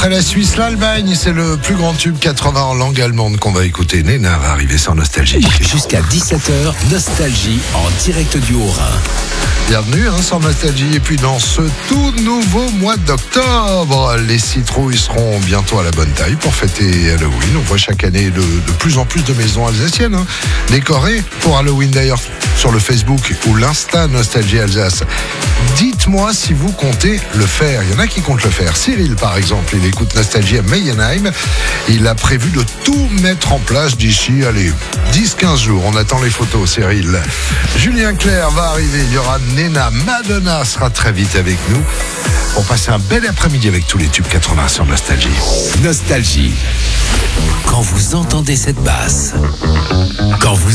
Après la Suisse, l'Allemagne, c'est le plus grand tube 80 en langue allemande qu'on va écouter. Nena va arriver sans nostalgie. Jusqu'à 17h, Nostalgie en direct du Haut-Rhin. Bienvenue sans nostalgie. Et puis dans ce tout nouveau mois d'octobre, les citrouilles seront bientôt à la bonne taille pour fêter Halloween. On voit chaque année de plus en plus de maisons alsaciennes décorées pour Halloween. D'ailleurs, sur le Facebook ou l'Insta Nostalgie Alsace. Dites-moi si vous comptez le faire. Il y en a qui comptent le faire. Cyril, par exemple, il écoute Nostalgie à Meyenheim. Il a prévu de tout mettre en place d'ici, 10-15 jours. On attend les photos, Cyril. Julien Clerc va arriver. Il y aura Nena. Madonna sera très vite avec nous. On passe un bel après-midi avec tous les tubes 80 sur Nostalgie. Nostalgie. Quand vous entendez cette basse, quand vous